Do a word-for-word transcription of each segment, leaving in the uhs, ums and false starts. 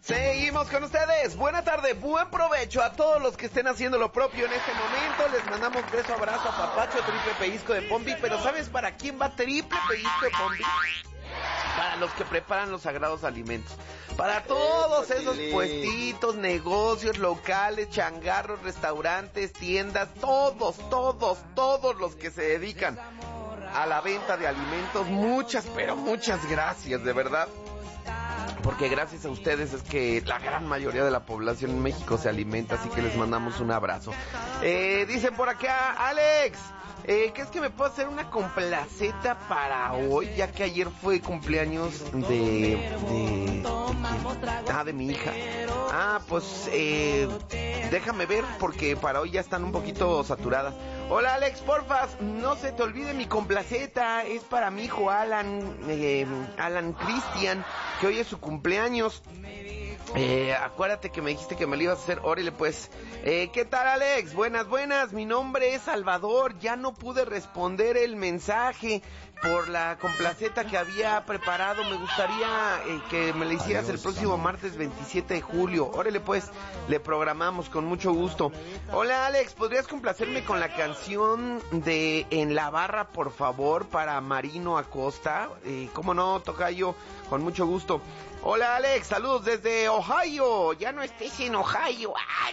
Seguimos con ustedes. Buena tarde, buen provecho a todos los que estén haciendo lo propio en este momento. Les mandamos beso, abrazo, papacho, triple pellizco de Pombi. Pero ¿sabes para quién va triple pellizco de Pombi? Para los que preparan los sagrados alimentos. Para todos esos puestitos, negocios, locales, changarros, restaurantes, tiendas, todos, todos, todos los que se dedican a la venta de alimentos. Muchas, pero muchas gracias, de verdad. Porque gracias a ustedes es que la gran mayoría de la población en México se alimenta, así que les mandamos un abrazo. Eh, dicen por acá, Alex, eh, ¿crees que me puedo hacer una complaceta para hoy? Ya que ayer fue cumpleaños de... de, de ah, de mi hija. Ah, pues, eh, déjame ver, porque para hoy ya están un poquito saturadas. Hola Alex, porfas, no se te olvide mi complaceta, es para mi hijo Alan, eh, Alan Cristian, que hoy es su cumpleaños. Eh, acuérdate que me dijiste que me lo ibas a hacer, órale pues. Eh, ¿qué tal Alex? Buenas, buenas, mi nombre es Salvador, ya no pude responder el mensaje por la complaceta que había preparado, me gustaría eh, que me la hicieras el próximo martes veintisiete de julio, órale pues, le programamos con mucho gusto. Hola Alex, ¿podrías complacerme con la canción de En la Barra, por favor, para Marino Acosta? Eh, ¿Cómo no, tocayo? Con mucho gusto. Hola Alex, saludos desde Ohio. Ya no estés en Ohio. ¡Ah,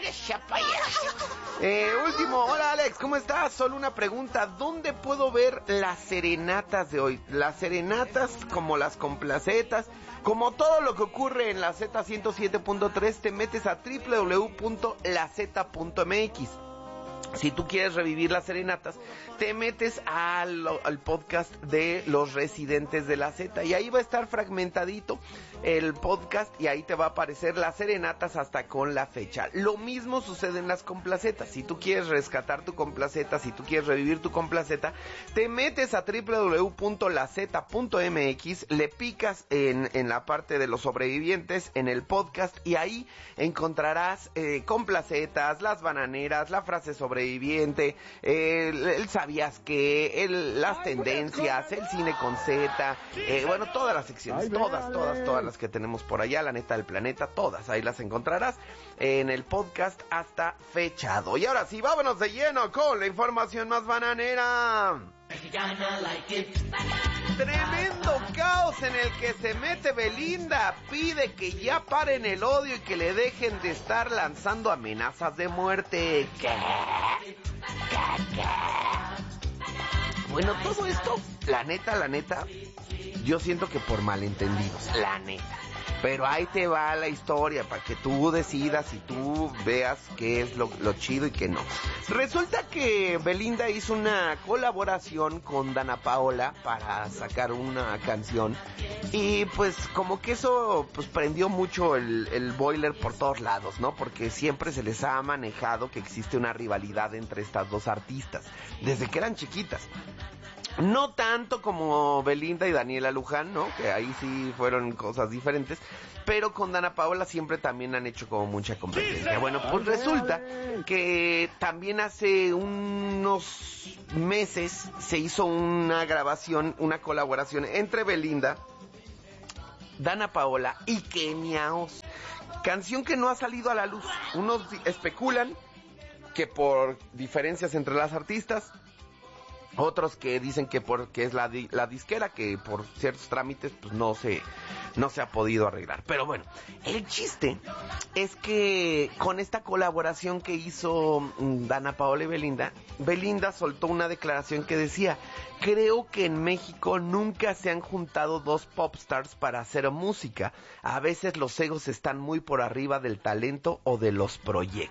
eh, último, hola Alex, ¿cómo estás? Solo una pregunta, ¿dónde puedo ver las serenatas de hoy? Las serenatas, como las complacetas, como todo lo que ocurre en la Z ciento siete punto tres, te metes a doble u doble u doble u punto la zeta punto eme equis. Si tú quieres revivir las serenatas, te metes al, al podcast de Los Residentes de la Z y ahí va a estar fragmentadito el podcast y ahí te va a aparecer las serenatas hasta con la fecha. Lo mismo sucede en las complacetas. Si tú quieres rescatar tu complaceta, si tú quieres revivir tu complaceta, te metes a doble u doble u doble u punto la zeta punto eme equis, le picas en, en la parte de los sobrevivientes, en el podcast, y ahí encontrarás eh, complacetas, las bananeras, la frase sobre viviente, el, el sabías que, el, las tendencias, el cine con Z, eh, bueno, todas las secciones, todas, todas, todas las que tenemos por allá, la neta del planeta, todas, ahí las encontrarás en el podcast hasta fechado. Y ahora sí, vámonos de lleno con la información más bananera. Tremendo caos en el que se mete Belinda, pide que ya paren el odio y que le dejen de estar lanzando amenazas de muerte. ¿Qué? ¿Qué? ¿Qué? Bueno, todo esto, la neta, la neta, yo siento que por malentendidos, la neta. Pero ahí te va la historia para que tú decidas y tú veas qué es lo, lo chido y qué no. Resulta que Belinda hizo una colaboración con Dana Paola para sacar una canción y pues como que eso pues prendió mucho el, el boiler por todos lados, ¿no? Porque siempre se les ha manejado que existe una rivalidad entre estas dos artistas desde que eran chiquitas. No tanto como Belinda y Daniela Luján, ¿no? Que ahí sí fueron cosas diferentes. Pero con Dana Paola siempre también han hecho como mucha competencia. Bueno, pues resulta que también hace unos meses se hizo una grabación, una colaboración entre Belinda, Dana Paola y Kenia Oz. Canción que no ha salido a la luz. Unos especulan que por diferencias entre las artistas, otros que dicen que porque es la, di- la disquera, que por ciertos trámites pues no se, no se ha podido arreglar. Pero bueno, el chiste es que con esta colaboración que hizo Dana Paola y Belinda, Belinda soltó una declaración que decía: creo que en México nunca se han juntado dos popstars para hacer música. A veces los egos están muy por arriba del talento o de los proyectos.